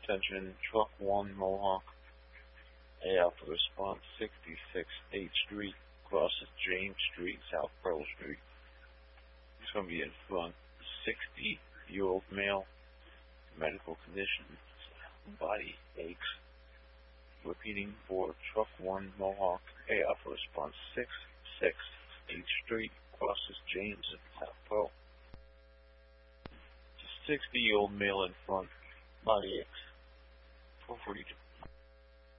Attention, truck 1 Mohawk. A Alpha response 66 8th Street, crosses James Street, South Pearl Street. He's going to be in front. 60-year-old male, medical conditions, body aches. Repeating for truck 1 Mohawk. A Alpha response 66 8th Street, crosses James and South Pearl. 60-year-old male in front, body aches. 442.